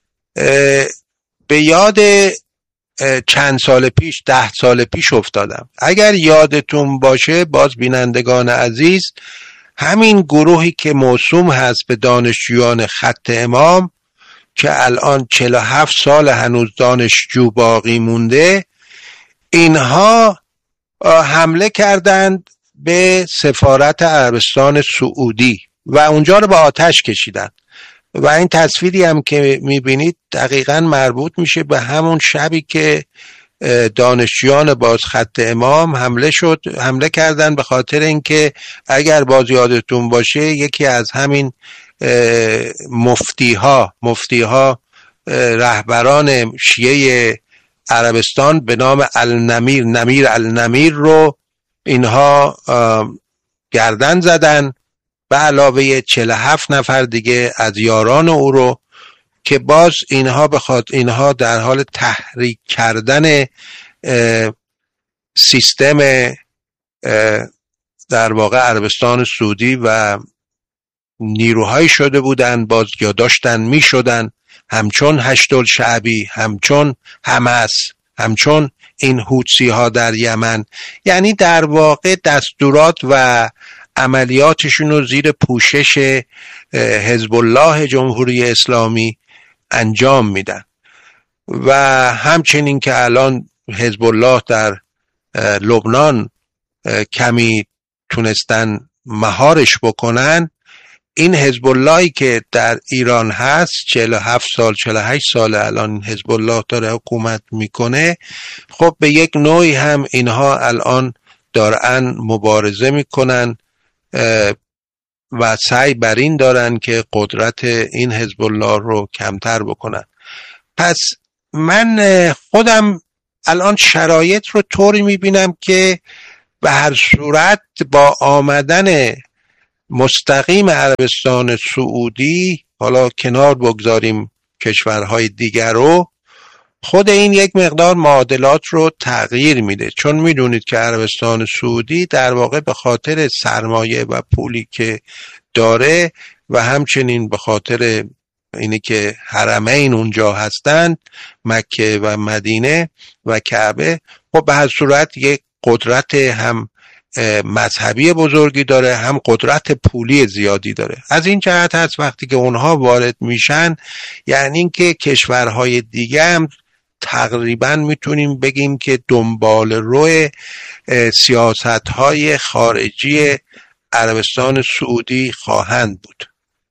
به یاد چند سال پیش، ده سال پیش افتادم. اگر یادتون باشه باز بینندگان عزیز، همین گروهی که موسوم هست به دانشجویان خط امام که الان چهل و هفت سال هنوز دانشجو باقی مونده، اینها حمله کردند به سفارت عربستان سعودی و اونجا رو به آتش کشیدن و این تصویری هم که میبینید دقیقاً مربوط میشه به همون شبی که دانشجویان باز خط امام حمله شد حمله کردن، به خاطر اینکه اگر باز یادتون باشه یکی از همین مفتیها مفتیها رهبران شیعه عربستان به نام النمیر نمیر النمیر رو اینها گردن زدن به علاوه چهل و هفت نفر دیگه از یاران او رو که باز اینها بخواد اینها در حال تحریک کردن سیستم در واقع عربستان سعودی و نیروهایی شده بودن، باز یا داشتن می شدن همچون هشت‌الشعبی، همچون حماس، همچون این حوثی ها در یمن. یعنی در واقع دستورات و عملیاتشون رو زیر پوشش حزب الله جمهوری اسلامی انجام میدن و همچنین که الان حزب الله در لبنان کمی تونستن مهارش بکنن، این حزب اللهی که در ایران هست چهل و هفت سال چهل و هشت سال الان حزب الله داره حکومت میکنه، خب به یک نوعی هم اینها الان دارن مبارزه میکنن و سعی بر این دارن که قدرت این حزب الله رو کمتر بکنن. پس من خودم الان شرایط رو طوری میبینم که به هر صورت با آمدن مستقیم عربستان سعودی، حالا کنار بگذاریم کشورهای دیگر رو، خود این یک مقدار معادلات رو تغییر میده. چون میدونید که عربستان سعودی در واقع به خاطر سرمایه و پولی که داره و همچنین به خاطر اینی که حرمین اونجا هستند، مکه و مدینه و کعبه، خب به هر صورت یک قدرت هم مذهبی بزرگی داره، هم قدرت پولی زیادی داره. از این جهت هست وقتی که اونها وارد میشن، یعنی اینکه کشورهای دیگه هم تقریبا میتونیم بگیم که دنبال روی سیاستهای خارجی عربستان سعودی خواهند بود.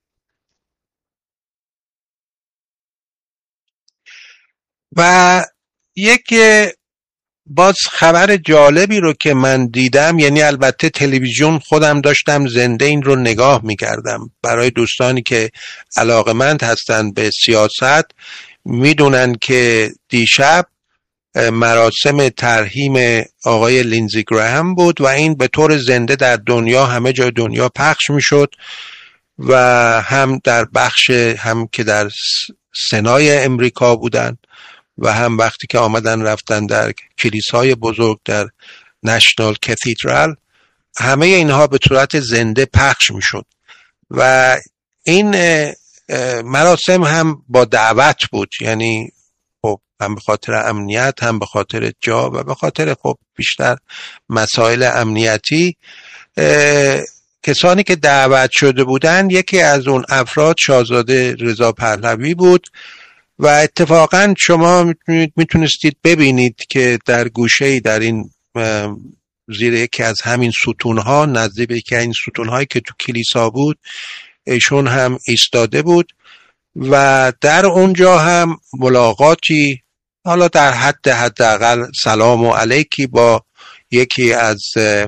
و یک باز خبر جالبی رو که من دیدم، یعنی البته تلویزیون خودم داشتم زنده این رو نگاه میکردم، برای دوستانی که علاقمند هستند به سیاست میدونن که دیشب مراسم ترحیم آقای لینزی گراهام بود و این به طور زنده در دنیا، همه جای دنیا پخش میشد و هم در بخش هم که در سنای امریکا بودن و هم وقتی که آمدن رفتن در کلیسای بزرگ در نشنال کاتیدرال، همه اینها به صورت زنده پخش میشد و این مراسم هم با دعوت بود، یعنی خب هم به خاطر امنیت، هم به خاطر جا و به خاطر خب بیشتر مسائل امنیتی. کسانی که دعوت شده بودن، یکی از اون افراد شاهزاده رضا پهلوی بود و اتفاقا شما میتونستید ببینید که در گوشه‌ای در این زیر یکی از همین ستونها، نزدیک یکی از این ستونهایی که تو کلیسا بود، ایشون هم ایستاده بود و در اونجا هم ملاقاتی، حالا در حد حداقل سلام و علیکی، با یکی از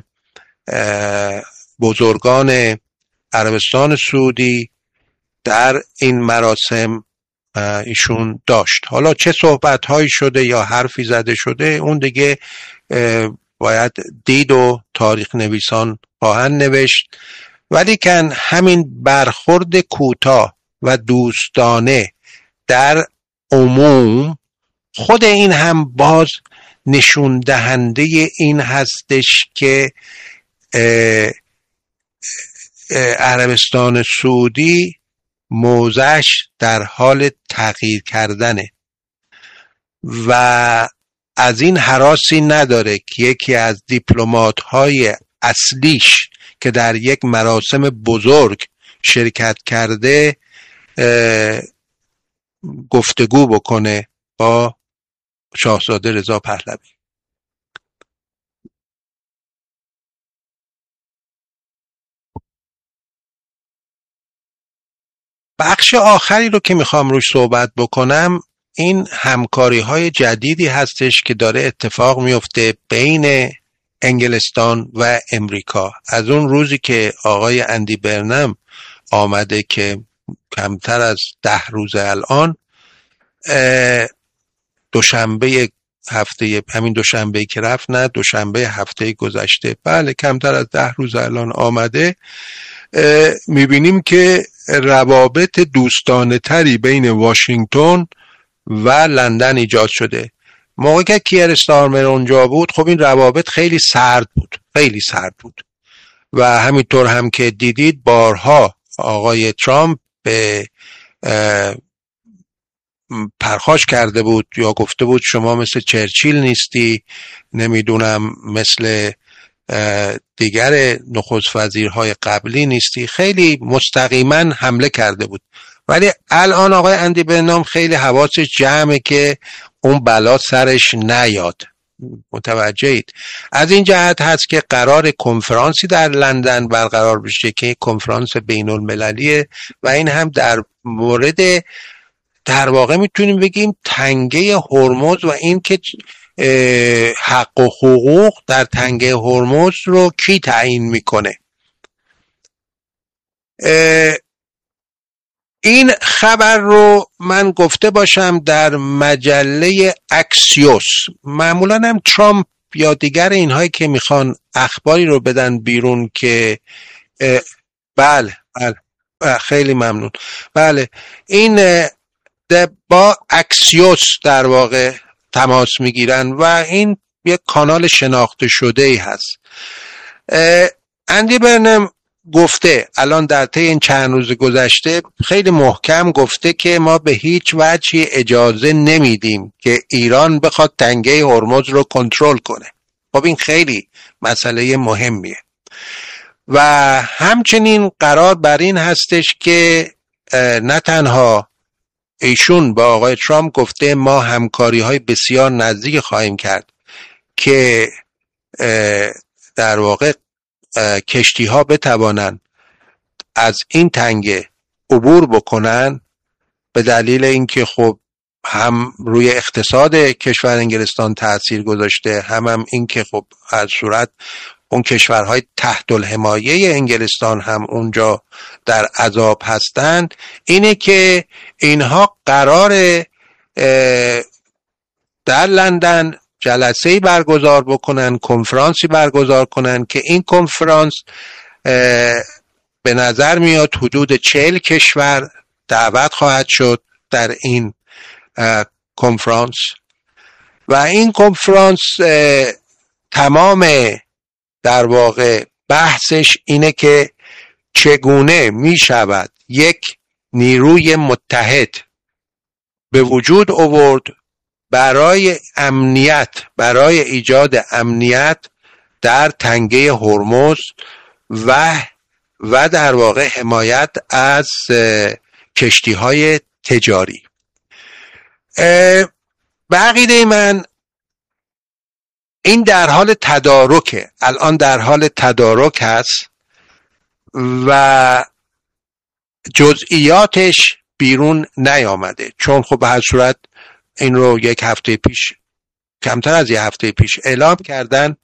بزرگان عربستان سعودی در این مراسم ایشون داشت. حالا چه صحبت هایی شده یا حرفی زده شده، اون دیگه باید دید و تاریخ نویسان خواهند نوشت، ولی کن همین برخورد کوتاه و دوستانه در عموم، خود این هم باز نشون دهنده این هستش که عربستان سعودی موضعش در حال تغییر کردنه و از این هراسی نداره که یکی از دیپلمات های اصلیش که در یک مراسم بزرگ شرکت کرده گفتگو بکنه با شاهزاده رضا پهلوی. بخش آخری رو که میخوام روش صحبت بکنم، این همکاری های جدیدی هستش که داره اتفاق میفته بین انگلستان و امریکا. از اون روزی که آقای اندی برنم آمده که کمتر از ده روز الان، دوشنبه هفته، همین دوشنبه که رفت، نه دوشنبه هفته گذشته، بله کمتر از ده روز الان آمده، میبینیم که روابط دوستانه تری بین واشنگتن و لندن ایجاد شده. موقعی که کیر استارمر اونجا بود، خب این روابط خیلی سرد بود، خیلی سرد بود و همینطور هم که دیدید بارها آقای ترامپ به پرخاش کرده بود یا گفته بود شما مثل چرچیل نیستی، نمیدونم مثل دیگر نخست وزیرهای قبلی نیستی، خیلی مستقیما حمله کرده بود. ولی الان آقای اندی برنام خیلی حواسش جمعه که اون بلا سرش نیاد متوجهید. از این جهت هست که قرار کنفرانسی در لندن برقرار بشه که کنفرانس بین المللیه و این هم در مورد در واقع میتونیم بگیم تنگه هرمز و این که حق و حقوق در تنگه هرمز رو کی تعیین میکنه. این خبر رو من گفته باشم در مجله اکسیوس. معمولا هم ترامپ یا دیگر اینهایی که میخوان اخباری رو بدن بیرون که بله بله خیلی ممنون، بله این با اکسیوس در واقع تماس میگیرن و این یک کانال شناخته شده ای هست. اندی برنم گفته الان در طی این چند روز گذشته خیلی محکم گفته که ما به هیچ وجهی اجازه نمیدیم که ایران بخواد تنگه هرمز رو کنترل کنه. خب این خیلی مسئله مهمیه و همچنین قرار بر این هستش که نه تنها ایشون با آقای ترامپ گفته ما همکاری های بسیار نزدیک خواهیم کرد که در واقع کشتی ها بتوانند از این تنگه عبور بکنن، به دلیل اینکه خب هم روی اقتصاد کشور انگلستان تأثیر گذاشته، هم هم اینکه خب از صورت اون کشورهای تحت الحمایه انگلستان هم اونجا در عذاب هستند. اینه که اینها قرار در لندن جلسه‌ای برگزار بکنن، کنفرانسی برگزار کنن که این کنفرانس به نظر میاد حدود چهل کشور دعوت خواهد شد در این کنفرانس و این کنفرانس تمام در واقع بحثش اینه که چگونه می شود یک نیروی متحد به وجود آورد برای امنیت، برای ایجاد امنیت در تنگه هرمز و و در واقع حمایت از کشتی های تجاری. به عقیده من این در حال تدارکه، الان در حال تدارک هست و جزئیاتش بیرون نیامده، چون خب به هر صورت این رو یک هفته پیش، کمتر از یک هفته پیش اعلام کردن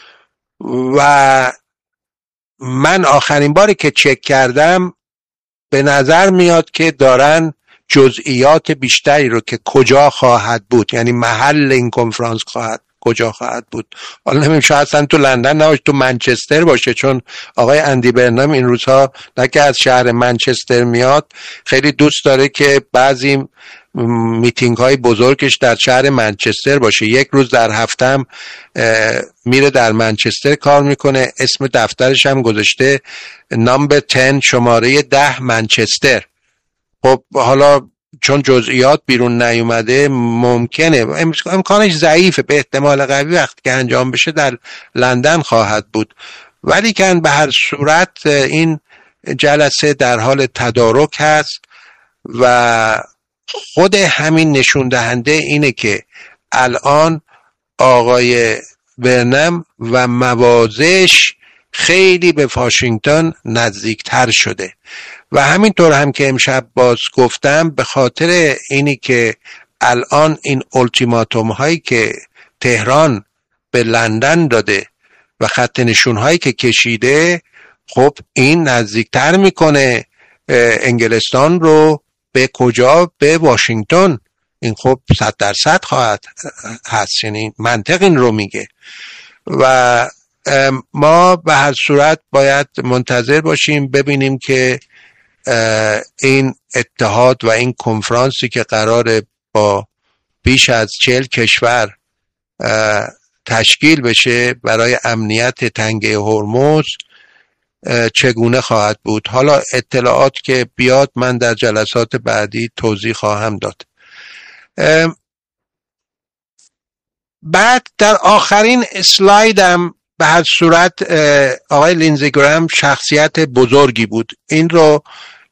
و من آخرین باری که چک کردم به نظر میاد که دارن جزئیات بیشتری رو که کجا خواهد بود، یعنی محل این کنفرانس خواهد کجا خواهد بود، حالا نمیم شاید اصلا تو لندن نباشه، تو منچستر باشه، چون آقای اندی برنام این روزها نه که از شهر منچستر میاد، خیلی دوست داره که بعضی میتینگ های بزرگش در شهر منچستر باشه. یک روز در هفته هم میره در منچستر کار میکنه، اسم دفترش هم گذاشته نامبر ده، شماره ده منچستر. خب حالا چون جزئیات بیرون نیومده ممکنه، امکانش ضعیفه، به احتمال قوی وقتی که انجام بشه در لندن خواهد بود، ولی که به هر صورت این جلسه در حال تدارک هست و خود همین نشون دهنده اینه که الان آقای برنم و مواضعش خیلی به واشنگتن نزدیکتر شده و همینطور هم که امشب باز گفتم به خاطر اینی که الان این اولتیماتوم هایی که تهران به لندن داده و خط نشون هایی که کشیده، خب این نزدیکتر میکنه انگلستان رو به کجا؟ به واشنگتن. این خب صد درصد خواهد هست، یعنی منطق این رو میگه و ما به هر صورت باید منتظر باشیم ببینیم که این اتحاد و این کنفرانسی که قراره با بیش از چهل کشور تشکیل بشه برای امنیت تنگه هرمز چگونه خواهد بود. حالا اطلاعات که بیاد من در جلسات بعدی توضیح خواهم داد. بعد در آخرین اسلایدم به هر صورت آقای لینزی گرام شخصیت بزرگی بود، این رو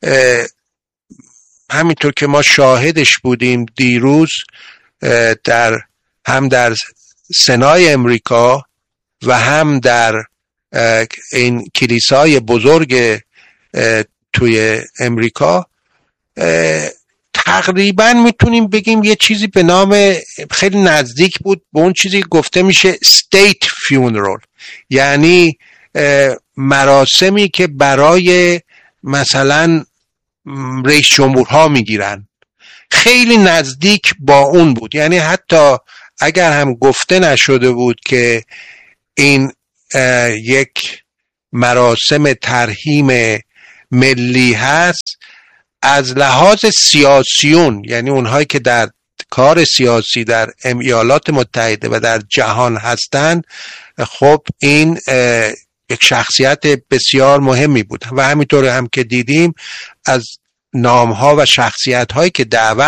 همینطور که ما شاهدش بودیم دیروز در هم در سنای امریکا و هم در این کلیسای بزرگ توی امریکا تقریبا میتونیم بگیم یه چیزی به نام خیلی نزدیک بود به اون چیزی گفته میشه state funeral، یعنی مراسمی که برای مثلا رئیس جمهورها میگیرن، خیلی نزدیک با اون بود. یعنی حتی اگر هم گفته نشده بود که این یک مراسم ترحیم ملی هست، از لحاظ سیاسیون، یعنی اونهایی که در کار سیاسی در ایالات متحده و در جهان هستند، خب این یک شخصیت بسیار مهمی بود و همینطور هم که دیدیم از نامها و شخصیت هایی که دعوت